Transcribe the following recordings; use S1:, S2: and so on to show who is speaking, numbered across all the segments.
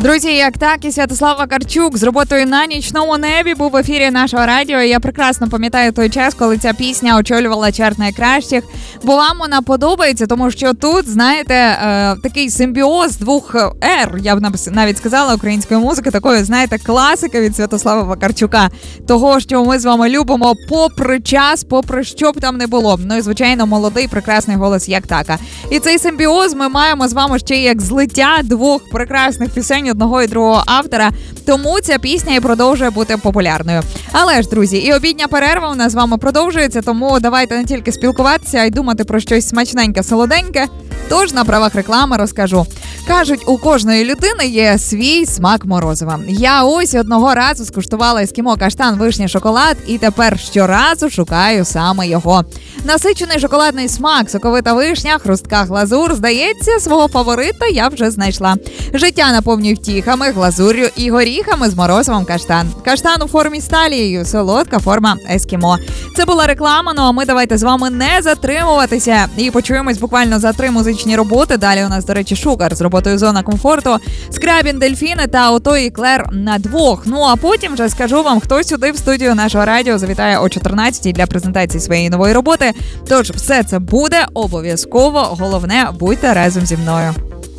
S1: Друзі, як так, і Святослав Вакарчук з роботою «На нічному небі» був в ефірі нашого радіо. Я прекрасно пам'ятаю той час, коли ця пісня очолювала чарт найкращих. Бо вам вона подобається, тому що тут, знаєте, такий симбіоз двох ер, я б навіть сказала, української музики, такої, знаєте, класика від Святослава Вакарчука. Того, що ми з вами любимо попри час, попри що б там не було. Ну і, звичайно, молодий, прекрасний голос як така. І цей симбіоз ми маємо з вами ще як злиття двох прекрасних пісень одного і другого автора, тому ця пісня і продовжує бути популярною. Але ж, друзі, і обідня перерва у нас з вами продовжується, тому давайте не тільки спілкуватися, а й думати про щось смачненьке, солоденьке. Тож на правах реклами розкажу. Кажуть, у кожної людини є свій смак морозива. Я ось одного разу скуштувала ескімо каштан, вишня, шоколад і тепер щоразу шукаю саме його. Насичений шоколадний смак, соковита вишня, хрустка глазур. Здається, свого фаворита я вже знайшла. Життя наповнює втіхами, глазур'ю і горіхами з морозивом каштан. Каштан у формі з талією, солодка форма ескімо. Це була реклама, ну а ми давайте з вами не затримуватися. І почуємось буквально за 3 музичні роботи. Далі у нас, до речі, Шугар з роботою «Зона комфорту», Скрабін, Дельфіни та Ото і Клер на двох. Ну а потім вже скажу вам, хто сюди в студію нашого радіо завітає о 14-й для презентації своєї нової роботи. Тож все це буде обов'язково. Головне, будьте разом зі мною.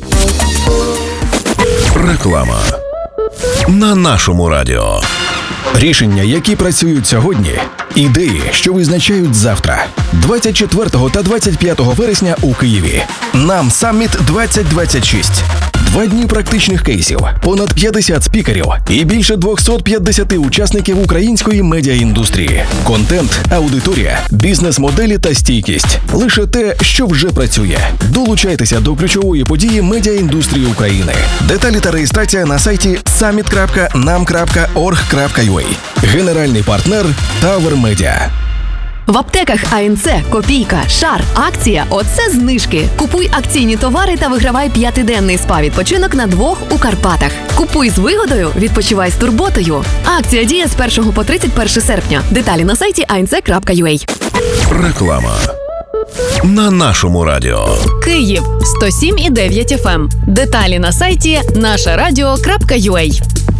S2: Реклама на нашому радіо. Рішення, які працюють сьогодні. Ідеї, що визначають завтра. 24 та 25 вересня у Києві. Нам Самміт 2026. 2 дні практичних кейсів, понад 50 спікерів і більше 250 учасників української медіаіндустрії. Контент, аудиторія, бізнес-моделі та стійкість. Лише те, що вже працює. Долучайтеся до ключової події медіаіндустрії України. Деталі та реєстрація на сайті summit.nam.org.ua. Генеральний партнер Tower Media.
S3: В аптеках АНЦ «Копійка», «Шар», акція «Оце знижки». Купуй акційні товари та вигравай 5-денний спа-відпочинок на 2 у Карпатах. Купуй з вигодою, відпочивай з турботою. Акція діє з 1 по 31 серпня. Деталі на сайті anc.ua.
S2: Реклама на нашому радіо.
S3: Київ 107,9 FM. Деталі на сайті нашарадіо.ua.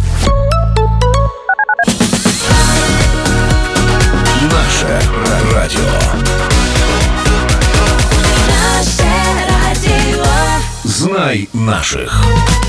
S2: Наше радіо.
S4: Наше радіо.
S2: Знай наших.